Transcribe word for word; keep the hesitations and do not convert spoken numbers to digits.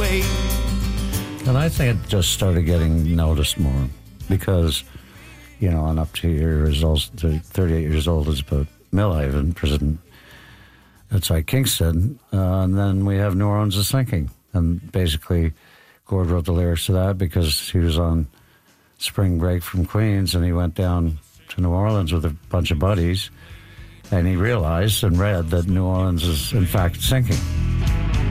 way. And I think it just started getting noticed more because, you know, and up to years old, to thirty-eight years old is about Millhaven prison. It's like Kingston, uh, and then we have New Orleans is Sinking. And basically, Gord wrote the lyrics to that because he was on spring break from Queens, and he went down to New Orleans with a bunch of buddies, and he realized and read that New Orleans is, in fact, sinking.